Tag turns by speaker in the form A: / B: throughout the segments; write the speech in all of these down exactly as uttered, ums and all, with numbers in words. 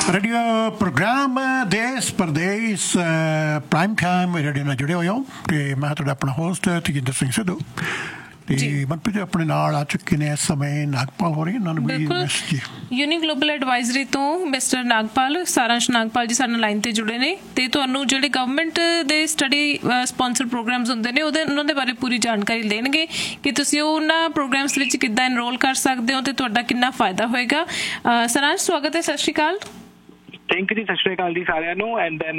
A: Radio programme देश परदेश prime time radio ਨਾਲ ਜੁੜੇ ਹੋਏ ਹੋ ਤੇ ਮੈਂ ਤੁਹਾਡਾ ਆਪਣਾ ਹੋਸਟ ਤੇਜਿੰਦਰ ਸਿੰਘ ਸਿੱਧੂ ਤੇ ਮਨਪ੍ਰੀਤ ਆਪਣੇ ਨਾਲ ਆ ਚੁੱਕੇ ਨੇ ਇਸ ਸਮੇਂ ਨਾਗਪਾਲ ਹੋ ਰਹੀ ਉਹਨਾਂ ਨੂੰ ਵੀ ਜੀ
B: ਯੂਨੀ ਗਲੋਬਲ ਐਡਵਾਈਜ਼ਰੀ ਤੋਂ ਮਿਸਟਰ ਨਾਗਪਾਲ ਸਾਰਾਂਸ਼ ਨਾਗਪਾਲ ਜੀ ਸਾਡੇ ਨਾਲ ਲਾਈਨ ਤੇ ਜੁੜੇ ਨੇ ਤੇ ਤੁਹਾਨੂੰ ਜਿਹੜੇ ਗਵਰਨਮੈਂਟ ਦੇ ਸਟੱਡੀ ਸਪਾਂਸਰ ਪ੍ਰੋਗਰਾਮਸ ਹੁੰਦੇ ਨੇ ਉਹਦੇ ਉਹਨਾਂ ਦੇ ਬਾਰੇ ਪੂਰੀ ਜਾਣਕਾਰੀ ਦੇਣਗੇ ਕਿ ਤੁਸੀਂ ਉਹਨਾਂ ਪ੍ਰੋਗਰਾਮਸ ਵਿੱਚ ਕਿੱਦਾਂ ਐਨਰੋਲ ਕਰ ਸਕਦੇ ਹੋ ਤੇ ਤੁਹਾਡਾ ਕਿੰਨਾ ਫਾਇਦਾ ਹੋਏਗਾ। ਸਾਰਾਂਸ਼ ਸਵਾਗਤ ਹੈ, ਸਤਿ ਸ਼੍ਰੀ ਅਕਾਲ।
C: ਥੈਂਕ ਯੂ ਜੀ, ਸਤਿ ਸ਼੍ਰੀ ਅਕਾਲ ਜੀ ਸਾਰਿਆਂ ਨੂੰ। ਐਂਡ ਦੈਨ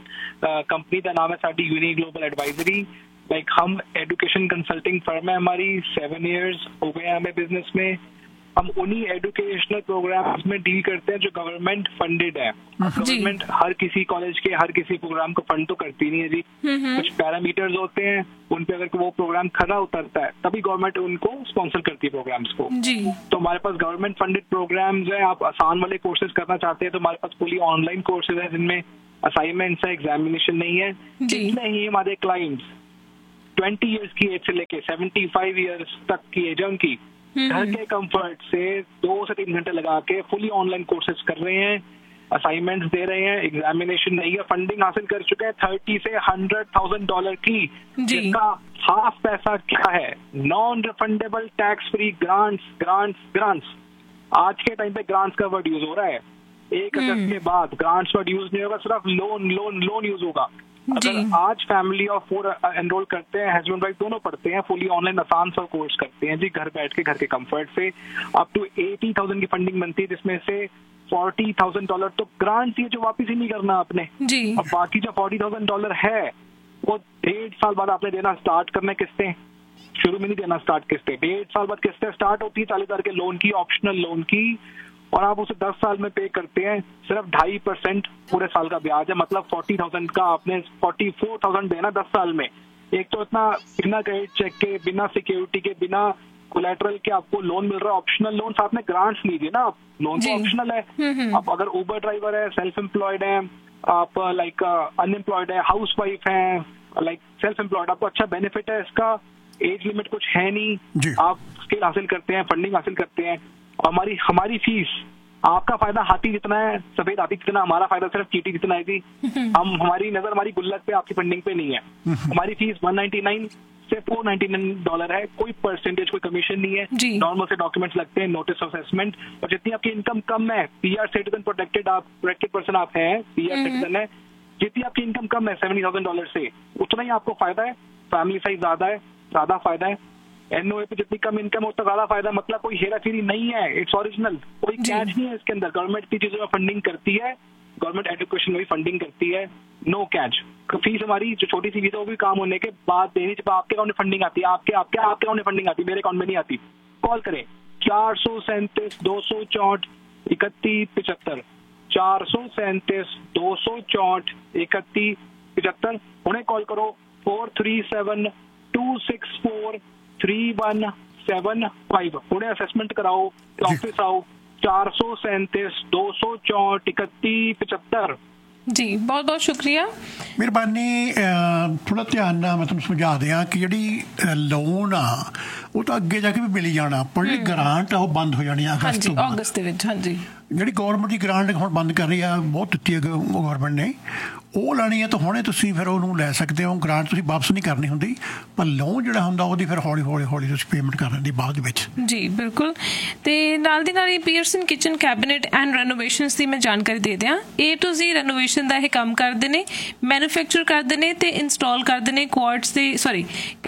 C: ਕੰਪਨੀ ਦਾ ਨਾਮ ਹੈ ਸਾਡੀ ਯੂਨੀ ਗਲੋਬਲ ਐਡਵਾइजरी। लाइक हम एजुकेशन कंसल्टिंग फर्म है, हमारी सेवन इयर्स हो गए हमें बिजनेस में। हम उन्हीं एजुकेशनल प्रोग्राम्स में डील करते हैं जो गवर्नमेंट फंडेड है। गवर्नमेंट हर किसी कॉलेज के हर किसी प्रोग्राम को फंड तो करती नहीं है जी। कुछ पैरामीटर्स होते हैं, उन पे अगर वो प्रोग्राम खरा उतरता है तभी गवर्नमेंट उनको स्पॉन्सर करती है प्रोग्राम्स को जी। तो हमारे पास गवर्नमेंट फंडेड प्रोग्राम्स है। आप आसान वाले कोर्सेज करना चाहते हैं तो हमारे पास पूरी ऑनलाइन कोर्सेज है जिनमें असाइनमेंट्स है, एग्जामिनेशन नहीं है। जितने ही हमारे क्लाइंट्स ट्वेंटी इयर्स की एज से लेके सेवेंटी फाइव इयर्स तक की एज है उनकी, घर के कंफर्ट से दो से तीन घंटे लगा के फुली ऑनलाइन कोर्सेज कर रहे हैं, असाइनमेंट्स दे रहे हैं, एग्जामिनेशन नहीं है। फंडिंग हासिल कर चुके हैं थर्टी से हंड्रेड थाउजेंड डॉलर की, जिसका हाफ पैसा क्या है non refundable tax free grants grants grants. आज के टाइम पे ग्रांट्स का वर्ड यूज हो रहा है, एक अगस्त के बाद ग्रांट्स वर्ड यूज नहीं होगा, सिर्फ लोन लोन लोन यूज होगा। अगर आज फैमिली और फोर एनरोल करते हैं, हस्बैंड वाइफ दोनों पढ़ते हैं, फुली ऑनलाइन आसान सा कोर्स करते हैं जी, घर बैठ के घर के कंफर्ट से अप टू एटी थाउजेंड की फंडिंग बनती है, जिसमें से फोर्टी थाउजेंड डॉलर तो ग्रांट है जो वापिस ही नहीं करना आपने जी। और बाकी जो फोर्टी थाउजेंड डॉलर है वो डेढ़ साल बाद आपने देना स्टार्ट करना है किस्तें, शुरू में नहीं देना स्टार्ट किस्तें, डेढ़ साल बाद किस्तें स्टार्ट होती है चालीस हजार के लोन की, ऑप्शनल लोन की, और आप उसे दस साल में पे करते हैं। सिर्फ ढाई परसेंट पूरे साल का ब्याज है, मतलब फोर्टी थाउजेंड का आपने फोर्टी फोर थाउजेंड देना दस साल में। एक तो इतना बिना क्रेडिट चेक के, बिना सिक्योरिटी के, बिना कोलेटरल के आपको लोन मिल रहा है, ऑप्शनल लोन। साथ में ग्रांट्स लीजिए ना आप, लोन तो ऑप्शनल है। आप अगर उबर ड्राइवर है, सेल्फ एम्प्लॉयड है, आप लाइक अनएम्प्लॉयड है, हाउस वाइफ है, लाइक सेल्फ एम्प्लॉयड, आपको अच्छा बेनिफिट है इसका। एज लिमिट कुछ है नहीं, आप स्किल हासिल करते हैं, फंडिंग हासिल करते हैं। हमारी हमारी फीस, आपका फायदा हाथी जितना है, सफेद हाथी जितना, हमारा फायदा सिर्फ चींटी जितना है जी। हम हमारी नजर हमारी गुल्लक पे, आपकी फंडिंग पे नहीं है। हमारी फीस वन नाइन्टी नाइन से फोर नाइन्टी नाइन डॉलर है, कोई परसेंटेज कोई कमीशन नहीं है। नॉर्मल से डॉक्यूमेंट्स लगते हैं, नोटिस ऑफ असेसमेंट, और जितनी आपकी इनकम कम है, पीआर सिटीजन प्रोटेक्टेड, आप प्रोटेक्टेड पर्सन आप हैं, पीआर सिटीजन है, जितनी आपकी इनकम कम है सेवेंटी थाउजेंड डॉलर से, उतना ही आपको फायदा है। फैमिली साइज ज्यादा है, ज्यादा फायदा है। एनओए पे जितनी कम इनकम हो उतना ज्यादा फायदा, मतलब कोई हेरा फेरी नहीं है, इट्स ओरिजिनल, कोई कैच नहीं है इसके अंदर। गवर्नमेंट की चीजों में फंडिंग करती है, गवर्नमेंट एजुकेशन में भी फंडिंग करती है, नो कैच। फीस हमारी जो छोटी सी फीस है वो भी काम होने के बाद देनी, जब आपके अकाउंट में फंडिंग आती है, आपके आपके आपके अकाउंट में फंडिंग आती है, मेरे अकाउंट में नहीं आती। कॉल करें चार सौ सैंतीस दो सौ चौंठ इकतीस पिछहत्तर, चार सौ सैंतीस दो सौ चौंठ इकतीस पिछहत्तर। उन्हें कॉल करो four three seven to six four three one seven five. उन्हें असेसमेंट कराओ, ऑफिस आओ, चार सौ सैंतीस दो सौ चौंठ इकतीस पिछहत्तर।
B: जी बहुत बहुत शुक्रिया,
A: ਮਿਹਰਬਾਨੀ। ਥੋੜਾ ਧਿਆਨ ਨਾਲ ਮੈਂ ਤੁਹਾਨੂੰ ਸਮਝਾ ਦਿਆਂ ਕਿ ਜਿਹੜੀ ਲੋਨ ਆ ਉਹ ਤਾਂ ਅੱਗੇ ਜਾ ਕੇ ਵੀ ਮਿਲ ਜਾਣਾ, ਪਰ ਜਿਹੜੀ ਗ੍ਰਾਂਟ ਆ ਉਹ ਬੰਦ ਹੋ ਜਾਣੀ ਅਗਸਤ ਤੋਂ।
B: ਅਗਸਤ ਦੇ ਵਿੱਚ ਹਾਂਜੀ
A: ਜਿਹੜੀ ਗੌਰਮੈਂਟ ਦੀ ਗ੍ਰਾਂਟ ਹੁਣ ਬੰਦ ਕਰ ਰਹੀ ਆ, ਬਹੁਤ ਦਿੱਤੀ ਹੈ ਗੌਰਮੈਂਟ ਨੇ, ਉਹ ਲੈਣੀ ਹੈ ਤਾਂ ਹੁਣੇ ਤੁਸੀਂ ਫਿਰ ਉਹਨੂੰ ਲੈ ਸਕਦੇ ਹੋ। ਗ੍ਰਾਂਟ ਤੁਸੀਂ ਵਾਪਸ ਨਹੀਂ ਕਰਨੀ ਹੁੰਦੀ, ਪਰ ਲੋਨ ਜਿਹੜਾ ਹੁੰਦਾ ਉਹਦੀ ਫਿਰ ਹੌਲੀ ਹੌਲੀ ਹੌਲੀ ਤੁਸੀਂ ਪੇਮੈਂਟ ਕਰਨ ਦੀ ਬਾਅਦ ਵਿੱਚ
B: ਜੀ ਬਿਲਕੁਲ। ਤੇ ਨਾਲ ਦੀ ਨਾਲ ਹੀ ਪੀਅਰਸਨ ਕਿਚਨ ਕੈਬਨਿਟ ਐਂਡ ਰੈਨੋਵੇਸ਼ਨਸ ਦੀ ਮੈਂ ਜਾਣਕਾਰੀ ਦੇ ਦਿਆਂ। ਏ ਟੂ ਜ਼ੀ ਰੈਨੋਵੇਸ਼ਨ ਦਾ ਇਹ ਕੰਮ ਕਰਦੇ ਨੇ, ਮੈਨੂਫੈਕਚਰ ਕਰਦੇ ਨੇ ਤੇ ਇੰਸਟਾਲ ਕਰਦੇ ਨੇ ਕੁਆਰਟਸ ਦੇ ਸੌਰੀ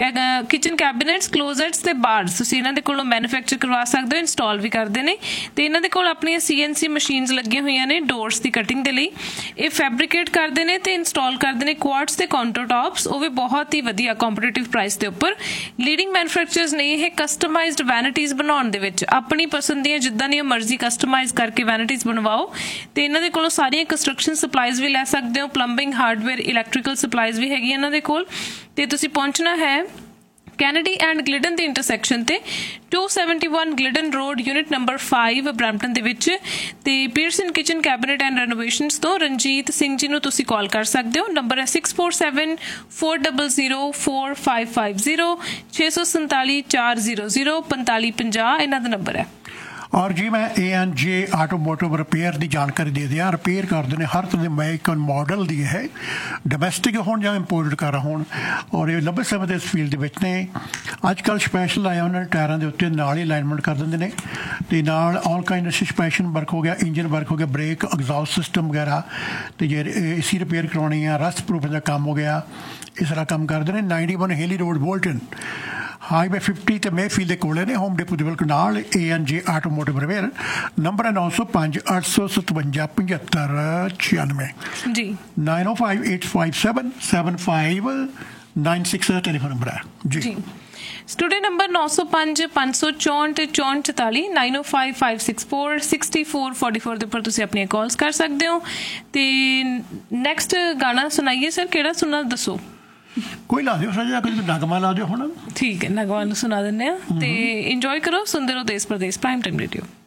B: ਕਿਚਨ ਕੈਬਨਿਟਸ, ਕਲੋਜ਼ਟਸ ਤੇ ਬਾਰਸ। ਤੁਸੀਂ ਇਹਨਾਂ ਦੇ ਕੋਲੋਂ ਮੈਨੂਫੈਕਚਰ ਕਰਵਾ ਸਕਦੇ ਹੋ, ਇੰਸਟਾਲ ਵੀ ਕਰਦੇ ਨੇ। ਤੇ ਇਹਨਾਂ ਦੇ ਕੋਲ ਆਪਣੀਆਂ ਸੀ ਐਨ ਸੀ ਮਸ਼ੀਨਸ ਲੱਗੀਆਂ ਹੋਈਆਂ ਨੇ ਡੋਰਸ ਦੀ ਕਟਿੰਗ ਦੇ ਲਈ। ਇਹ ਫੈਬਰੀਕੇਟ ਕਰਦੇ ਨੇ ਤੇ ਇੰਸਟਾਲ ਕਰਦੇ ਨੇ ਕੁਆਰਟਸ ਤੇ ਕਾਊਂਟਰ ਟੌਪਸ, ਉਹ ਵੀ ਬਹੁਤ ਹੀ ਵਧੀਆ ਕੰਪੀਟੀਟਿਵ ਪ੍ਰਾਈਸ ਦੇ ਉੱਪਰ। ਲੀਡਿੰਗ ਮੈਨੂਫੈਕਚਰਰਸ ਨੇ ਇਹ ਕਸਟਮਾਈਜ਼ਡ ਵੈਨਿਟੀਜ਼ ਬਣਾਉਣ ਦੇ ਵਿੱਚ, ਆਪਣੀ ਪਸੰਦ ਦੀਆਂ ਜਿੱਦਾਂ ਦੀਆਂ ਮਰਜ਼ੀ ਕਸਟਮਾਈਜ਼ ਕਰਕੇ ਵੈਨਿਟੀਜ਼ ਬਣਵਾਓ। ਤੇ ਇਹਨਾਂ ਦੇ ਕੋਲੋਂ ਸਾਰੀਆਂ ਕੰਸਟਰਕਸ਼ਨ ਸਪਲਾਈਜ਼ ਵੀ ਲੈ ਸਕਦੇ ਹੋ, ਪਲੰਬਿੰਗ, ਹਾਰਡਵੇਅਰ, ਇਲੈਕਟ੍ਰੀਕਲ ਸਪਲਾਈਜ਼ ਵੀ ਹੈਗੀ ਇਹਨਾਂ ਦੇ ਕੋਲ। ਤੇ ਤੁਸੀਂ ਪਹੁੰਚਣਾ ਹੈ ਕੈਨੇਡੀ ਐਂਡ ਗਲਿਡਨ ਦੇ ਇੰਟਰਸੈਕਸ਼ਨ ਤੇ to seventy one ਗਲਿਡਨ road, unit number five Brampton ਦੇ ਵਿੱਚ। ਤੇ ਪੀਅਰਸਨ ਕਿਚਨ ਕੈਬਨਿਟ ਐਂਡ ਰੈਨੋਵੇਸ਼ਨਸ ਤੋਂ ਰਣਜੀਤ ਸਿੰਘ ਜੀ ਨੂੰ ਤੁਸੀਂ ਕਾਲ ਕਰ ਸਕਦੇ ਹੋ। ਨੰਬਰ ਹੈ six four seven four double zero four five five zero, छे सौ संताली चार जीरो जीरो पैंताली पंजाह ਇਹਨਾਂ ਦਾ ਨੰਬਰ ਹੈ।
A: ਔਰ ਜੀ ਮੈਂ ਏ ਐਨ ਜੇ ਆਟੋਮੋਟਿਵ ਰਿਪੇਅਰ ਦੀ ਜਾਣਕਾਰੀ ਦੇ ਦਿਆਂ। ਰਿਪੇਅਰ ਕਰਦੇ ਨੇ ਹਰ ਤਰ੍ਹਾਂ ਦੇ ਮੈਕ ਮਾਡਲ ਦੀ ਹੈ, ਡੋਮੈਸਟਿਕ ਹੋਣ ਜਾਂ ਇੰਪੋਰਟਡ ਕਾਰ ਹੋਣ, ਔਰ ਇਹ ਲੰਬੇ ਸਮੇਂ ਦੇ ਇਸ ਫੀਲਡ ਦੇ ਵਿੱਚ ਨੇ। ਅੱਜ ਕੱਲ੍ਹ ਸਪੈਸ਼ਲ ਆਇਆ ਉਹਨਾਂ ਨੇ ਟਾਇਰਾਂ ਦੇ ਉੱਤੇ ਨਾਲ ਹੀ ਅਲਾਈਨਮੈਂਟ ਕਰ ਦਿੰਦੇ ਨੇ, ਅਤੇ ਨਾਲ ਆਲ ਕਾਈਂਡ ਸਸਪੈਂਸ਼ਨ ਵਰਕ ਹੋ ਗਿਆ, ਇੰਜਨ ਵਰਕ ਹੋ ਗਿਆ, ਬ੍ਰੇਕ ਐਗਜ਼ੌਸਟ ਸਿਸਟਮ ਵਗੈਰਾ, ਅਤੇ ਜੇ ਏ ਸੀ ਰਿਪੇਅਰ ਕਰਾਉਣੀ ਆ, ਰਸਟ ਪ੍ਰੂਫ ਦਾ ਕੰਮ ਹੋ ਗਿਆ, ਇਸ ਤਰ੍ਹਾਂ ਕੰਮ ਕਰਦੇ ਨੇ। Ninety one Haley road Bolton highway fifty ਤੇ ਮੇਫੀਲ ਦੇ ਕੋਲੇ ਨੇ, ਹੋਮ ਡਿਪੂ ਦੇ ਬਿਲਕੁਲ ਨਾਲ ਏ ਐਨ ਜੇ ਆਟੋਮੋਟਿਵ ਰਿਪੇਅਰ। ਨੰਬਰ ਹੈ ਨੌ ਸੌ ਪੰਜ ਅੱਠ ਸੌ ਸਤਵੰਜਾ ਪਝੱਤਰ ਛਿਆਨਵੇਂ
B: ਜੀ,
A: ਨਾਈਨ ਓ five eight five seven seven five nine six ਦਾ ਟੈਲੀਫੋਨ ਨੰਬਰ ਹੈ ਜੀ।
B: ਜੀ ਸਟੂਡੀਓ ਨੰਬਰ ਨੌ ਸੌ ਪੰਜ ਪੰਜ ਸੌ ਚੌਂਹਠ ਚੌਂਹਠ ਚੁਤਾਲੀ ਨਾਈਨ ਓ five five six four sixty four forty four ਦੇ ਉੱਪਰ ਤੁਸੀਂ ਆਪਣੀਆਂ ਕਾਲਸ ਕਰ ਸਕਦੇ ਹੋ। ਤੇ ਨੈਕਸਟ ਗਾਣਾ ਸੁਣਾਈਏ ਸਰ, ਕਿਹੜਾ ਸੁਣਨਾ ਦੱਸੋ?
A: ਕੋਈ ਲਾ ਦਿਓ ਸਰ, ਕੋਈ ਨਗਮਾ ਲਾ ਦਿਓ ਹੁਣ।
B: ਠੀਕ ਹੈ, ਨਗਮਾ ਨੂੰ ਸੁਣਾ ਦਿੰਦੇ ਹਾਂ। ਤੇ ਇੰਜੋਏ ਕਰੋ, ਸੁਣਦੇ ਰਹੋ ਦੇਸ਼ ਪ੍ਰਦੇਸ਼ ਪ੍ਰਾਈਮ ਟਾਈਮ ਰੇਡੀਓ।